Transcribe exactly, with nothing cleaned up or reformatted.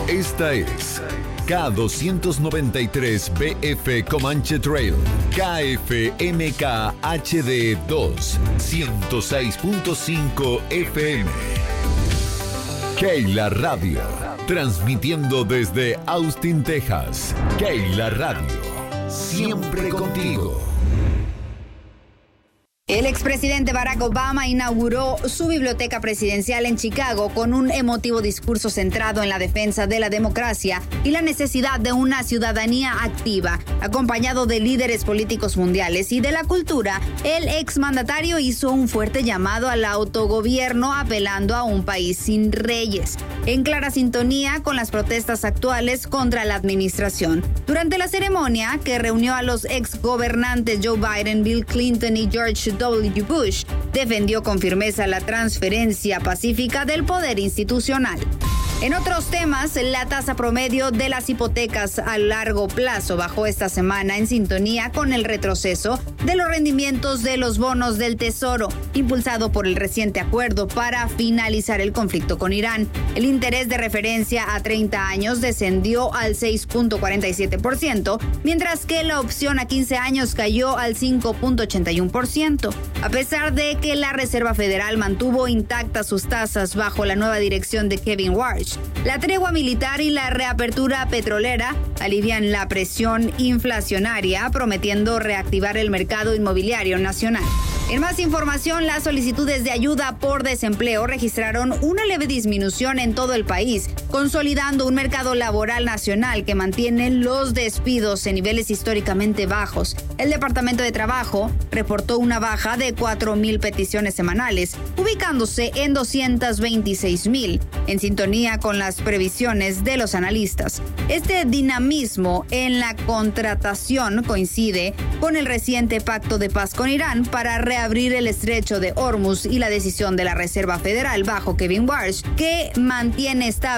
Esta es K doscientos noventa y tres B F Comanche Trail, K F M K H D dos, ciento seis punto cinco F M. Keila Radio, transmitiendo desde Austin, Texas. Keila Radio, siempre contigo. El expresidente Barack Obama inauguró su biblioteca presidencial en Chicago con un emotivo discurso centrado en la defensa de la democracia y la necesidad de una ciudadanía activa. Acompañado de líderes políticos mundiales y de la cultura, el exmandatario hizo un fuerte llamado al autogobierno apelando a un país sin reyes, en clara sintonía con las protestas actuales contra la administración. Durante la ceremonia, que reunió a los exgobernantes Joe Biden, Bill Clinton y George W. Bush, defendió con firmeza la transferencia pacífica del poder institucional. En otros temas, la tasa promedio de las hipotecas a largo plazo bajó esta semana en sintonía con el retroceso de los rendimientos de los bonos del Tesoro, impulsado por el reciente acuerdo para finalizar el conflicto con Irán. El interés de referencia a treinta años descendió al seis punto cuarenta y siete por ciento, mientras que la opción a quince años cayó al cinco punto ochenta y uno por ciento. A pesar de que la Reserva Federal mantuvo intactas sus tasas bajo la nueva dirección de Kevin Warsh, la tregua militar y la reapertura petrolera alivian la presión inflacionaria, prometiendo reactivar el mercado inmobiliario nacional. En más información, las solicitudes de ayuda por desempleo registraron una leve disminución en todo el país, consolidando un mercado laboral nacional que mantiene los despidos en niveles históricamente bajos. El Departamento de Trabajo reportó una baja de cuatro mil peticiones semanales, ubicándose en doscientos veintiséis mil, en sintonía con las previsiones de los analistas. Este dinamismo en la contratación coincide con el reciente pacto de paz con Irán para reabrir el estrecho de Hormuz y la decisión de la Reserva Federal bajo Kevin Warsh, que mantiene estable